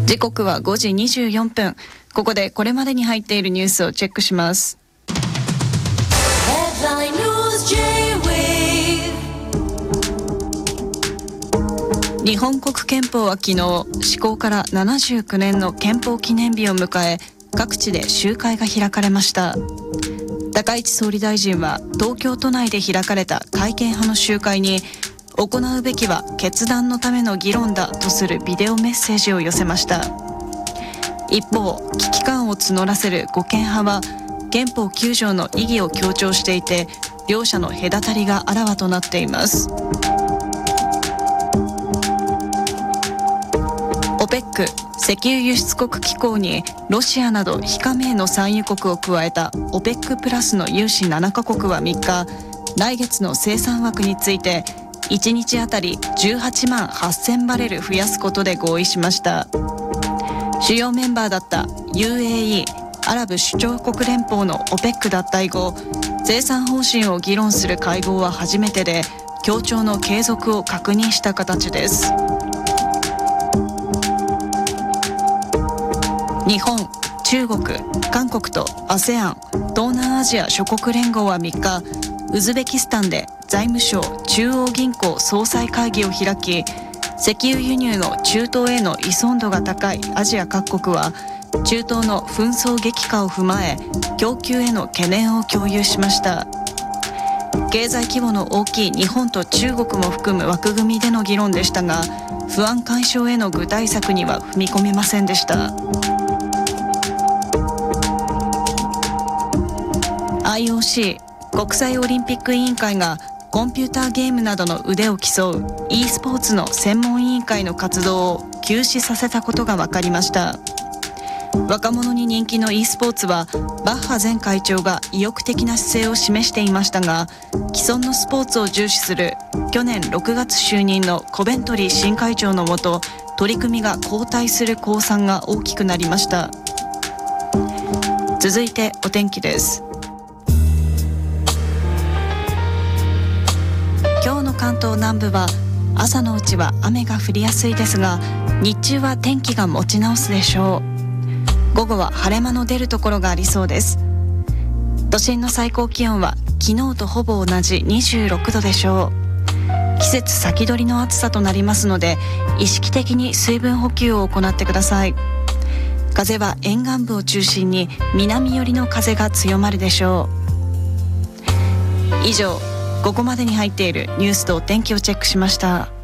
時刻は5時24分。ここでこれまでに入っているニュースをチェックします。日本国憲法は昨日、施行から79年の憲法記念日を迎え、各地で集会が開かれました。高市総理大臣は東京都内で開かれた改憲派の集会に、行うべきは決断のための議論だとするビデオメッセージを寄せました。一方、危機感を募らせる護憲派は憲法9条の意義を強調していて、両者の隔たりがあらわとなっています。OPEC 石油輸出国機構にロシアなど非加盟の産油国を加えた OPEC プラスの有志7カ国は3日、来月の生産枠について1日あたり18万8000バレル増やすことで合意しました。主要メンバーだった UAE アラブ首長国連邦の OPEC 脱退後、生産方針を議論する会合は初めてで、協調の継続を確認した形です。日本、中国、韓国と ASEAN 東南アジア諸国連合は3日、ウズベキスタンで財務省中央銀行総裁会議を開き、石油輸入の中東への依存度が高いアジア各国は中東の紛争激化を踏まえ、供給への懸念を共有しました。経済規模の大きい日本と中国も含む枠組みでの議論でしたが、不安解消への具体策には踏み込めませんでした。IOC 国際オリンピック委員会がコンピューターゲームなどの腕を競う e スポーツの専門委員会の活動を休止させたことが分かりました。若者に人気の e スポーツはバッハ前会長が意欲的な姿勢を示していましたが、既存のスポーツを重視する去年6月就任のコベントリー新会長のもと、取り組みが後退する公算が大きくなりました。続いてお天気です。今日の関東南部は朝のうちは雨が降りやすいですが、日中は天気が持ち直すでしょう。午後は晴れ間の出るところがありそうです。都心の最高気温は昨日とほぼ同じ26度でしょう。季節先取りの暑さとなりますので、意識的に水分補給を行ってください。風は沿岸部を中心に南寄りの風が強まるでしょう。以上、ここまでに入っているニュースとお天気をチェックしました。